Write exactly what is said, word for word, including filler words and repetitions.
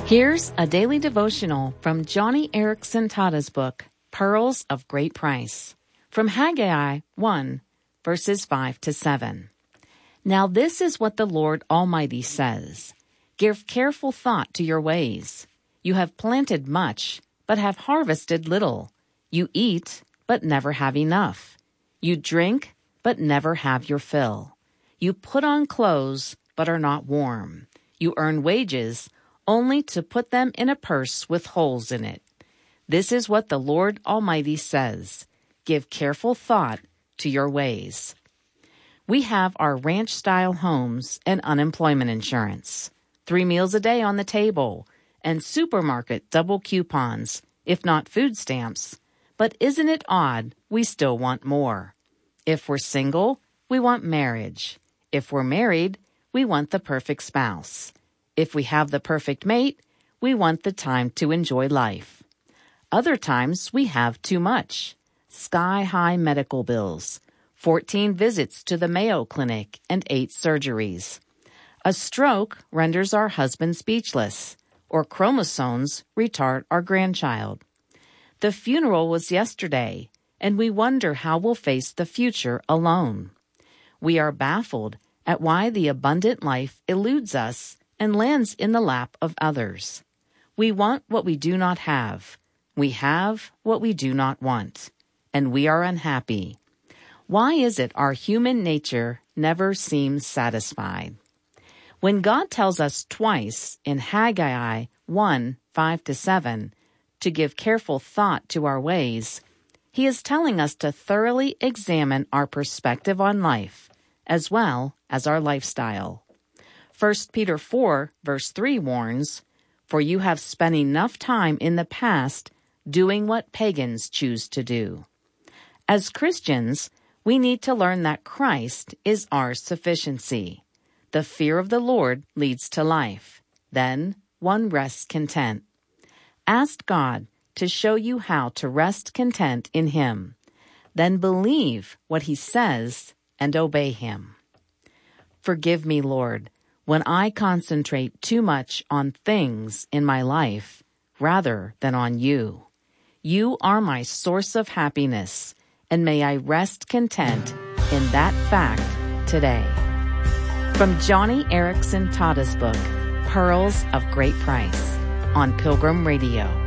Here's a daily devotional from Joni Eareckson Tada's book, Pearls of Great Price, from Haggai one, verses five to seven. Now this is what the Lord Almighty says. Give careful thought to your ways. You have planted much, but have harvested little. You eat, but never have enough. You drink, but never have your fill. You put on clothes, but are not warm. You earn wages, only to put them in a purse with holes in it. This is what the Lord Almighty says. Give careful thought to your ways. We have our ranch-style homes and unemployment insurance, three meals a day on the table, and supermarket double coupons, if not food stamps. But isn't it odd we still want more? If we're single, we want marriage. If we're married, we want the perfect spouse. If we have the perfect mate, we want the time to enjoy life. Other times, we have too much. Sky-high medical bills, fourteen visits to the Mayo Clinic, and eight surgeries. A stroke renders our husband speechless, or chromosomes retard our grandchild. The funeral was yesterday, and we wonder how we'll face the future alone. We are baffled at why the abundant life eludes us and lands in the lap of others. We want what we do not have. We have what we do not want. And we are unhappy. Why is it our human nature never seems satisfied? When God tells us twice in Haggai one, five to seven, to give careful thought to our ways, He is telling us to thoroughly examine our perspective on life, as well as our lifestyle. First Peter four, verse three warns, For you have spent enough time in the past doing what pagans choose to do. As Christians, we need to learn that Christ is our sufficiency. The fear of the Lord leads to life. Then one rests content. Ask God to show you how to rest content in Him. Then believe what He says and obey Him. Forgive me, Lord, when I concentrate too much on things in my life rather than on You. You are my source of happiness, and may I rest content in that fact today. From Joni Eareckson Tada's book, Pearls of Great Price, on Pilgrim Radio.